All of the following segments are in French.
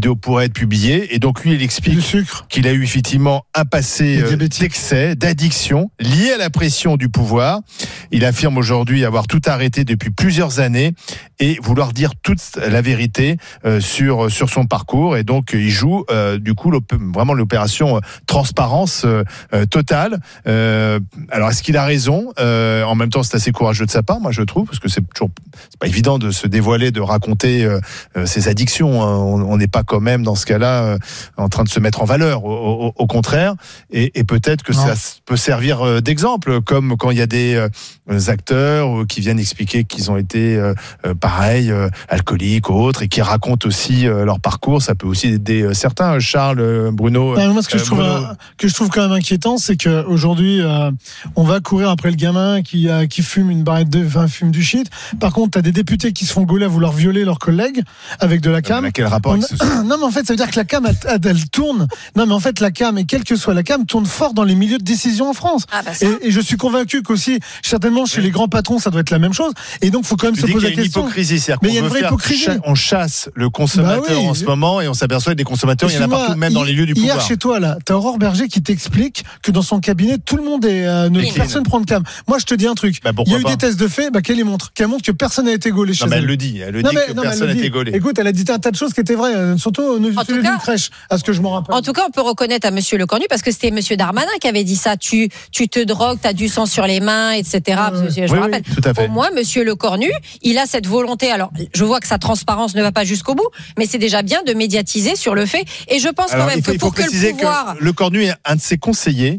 vidéo pourrait être publiée. Et donc lui, il explique qu'il a eu effectivement un passé d'excès, d'addiction, lié à la pression du pouvoir. Il affirme aujourd'hui avoir tout arrêté depuis plusieurs années et vouloir dire toute la vérité sur son parcours. Et donc il joue du coup vraiment l'opération transparence totale. Alors est-ce qu'il a raison? En même temps, c'est assez courageux de sa part, moi je trouve, parce que c'est pas évident de se dévoiler, de raconter ses addictions. On n'est pas quand même dans ce cas-là en train de se mettre en valeur. Au contraire, et peut-être que ça peut servir d'exemple, comme quand il y a des acteurs qui viennent expliquer qu'ils ont été pareil, alcooliques ou autres, et qui racontent aussi leur parcours. Ça peut aussi aider certains. Charles, Bruno. Moi, ce que je trouve quand même inquiétant, c'est qu'aujourd'hui, on va courir après le gamin qui fume une barrette fume du shit. Par contre, t'as des députés qui se font gauler à vouloir violer leurs collègues avec de la cam. Quel rapport Non, mais en fait, ça veut dire que la cam, elle tourne. Non, mais en fait, la cam, et quelle que soit la cam, tourne fort dans les milieux de décision en France. Et je suis convaincu qu'aussi, certainement, chez les grands patrons, ça doit être la même chose. Et donc, faut quand même se poser la question. Mais il y a une vraie hypocrisie. On chasse le consommateur en ce moment, et on s'aperçoit que des consommateurs, il y en a partout, même dans les lieux du pouvoir. Hier, chez toi, là, t'as Aurore Berger qui t'explique que dans son cabinet, tout le monde personne prend de cam. Moi, je te dis un truc. Il y a eu des tests de fait, qu'elle les montre. Qu'elle montre que personne n'a été gaulé chez elle. Elle le dit. Elle dit que personne n'a été gaulé. Écoute, elle a dit un tas de choses qui étaient vraies, surtout celui d'une crèche, à ce que je m'en rappelle. En tout cas, on peut reconnaître à Monsieur Lecornu, parce que c'était Monsieur Darmanin qui avait dit ça. Tu te drogues, t'as du sang sur les mains, etc. Je me rappelle. Pour moi, Monsieur Lecornu, il a cette volonté. Alors, je vois que sa transparence ne va pas jusqu'au bout, mais c'est déjà bien de médiatiser sur le fait. Et je pense quand même que pour que le pouvoir. Lecornu est un de ses conseillers.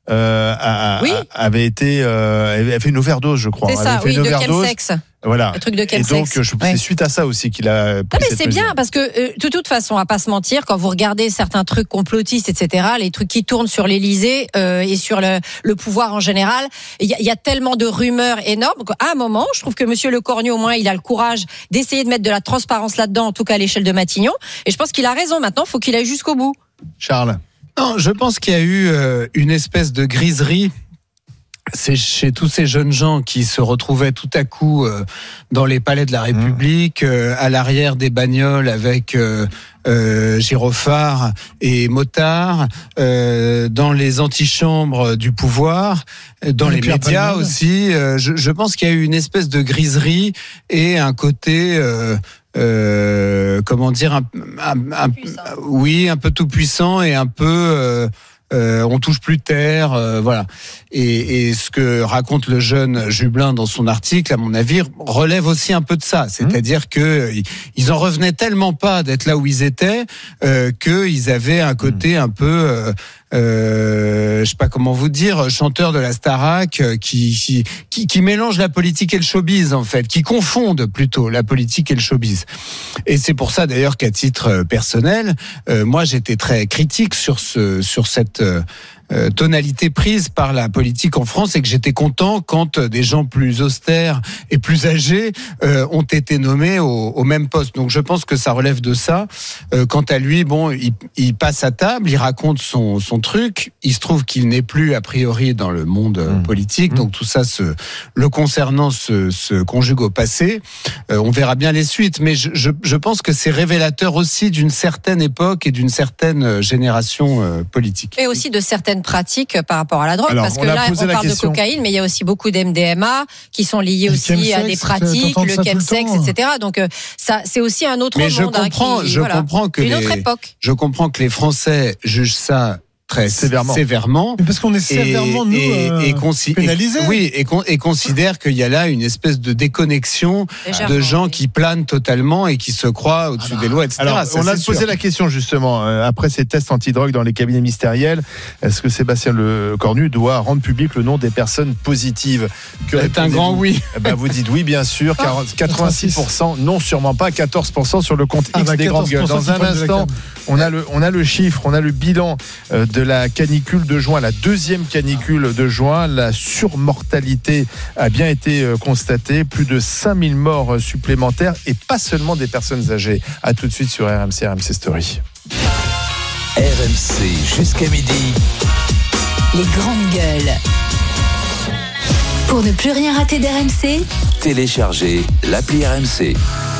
Avait fait une overdose, je crois. C'est ça, oui, de chemsex. Voilà. Le truc de chemsex. Et donc, c'est suite à ça aussi qu'il a pris cette c'est mesure. bien, parce que de toute façon, on va pas se mentir, quand vous regardez certains trucs complotistes, etc., les trucs qui tournent sur l'Élysée et sur le pouvoir en général, il y a tellement de rumeurs énormes. Donc, à un moment, je trouve que Monsieur Lecornu, au moins, il a le courage d'essayer de mettre de la transparence là-dedans, en tout cas à l'échelle de Matignon. Et je pense qu'il a raison. Maintenant, faut qu'il aille jusqu'au bout. Charles. Non, je pense qu'il y a eu une espèce de griserie. C'est chez tous ces jeunes gens qui se retrouvaient tout à coup dans les palais de la République, à l'arrière des bagnoles avec gyrophares et motards, dans les antichambres du pouvoir, dans les médias aussi. Je pense qu'il y a eu une espèce de griserie et un côté... comment dire, un peu tout puissant et un peu on touche plus terre, voilà. Et ce que raconte le jeune Jublin dans son article, à mon avis, relève aussi un peu de ça. C'est-à-dire que ils en revenaient tellement pas d'être là où ils étaient qu'ils avaient un côté un peu je sais pas comment vous dire, chanteur de la Starac qui mélange la politique et le showbiz, en fait, qui confondent plutôt la politique et le showbiz. Et c'est pour ça d'ailleurs qu'à titre personnel, moi j'étais très critique sur cette tonalité prise par la politique en France, et que j'étais content quand des gens plus austères et plus âgés ont été nommés au même poste. Donc je pense que ça relève de ça. Quant à lui, bon, il passe à table, il raconte son truc. Il se trouve qu'il n'est plus a priori dans le monde politique, donc tout ça le concernant se conjugue au passé. On verra bien les suites, mais je pense que c'est révélateur aussi d'une certaine époque et d'une certaine génération politique. Et aussi de certaines pratiques par rapport à la drogue. Alors, parce que là, on parle de cocaïne, mais il y a aussi beaucoup d'MDMA qui sont liés aussi à des pratiques, le chemsex, etc. Donc, ça, c'est aussi un autre monde. Je comprends que les Français jugent ça très sévèrement. Mais parce qu'on est sévèrement, pénalisés. Oui, et considère qu'il y a là une espèce de déconnexion de gens qui planent totalement et qui se croient au-dessus des lois, etc. Alors, on a posé la question justement, après ces tests antidrogue dans les cabinets ministériels, est-ce que Sébastien Lecornu doit rendre public le nom des personnes positives? C'est un grand oui. Vous dites oui, bien sûr, 86%, non, sûrement pas, 14% sur le compte X des grandes gueules. Dans un instant, on a le chiffre, on a le bilan de la canicule de juin, la deuxième canicule de juin. La surmortalité a bien été constatée, plus de 5000 morts supplémentaires, et pas seulement des personnes âgées. À tout de suite sur RMC Story. RMC jusqu'à midi. Les grandes gueules. Pour ne plus rien rater d'RMC, Téléchargez l'appli RMC.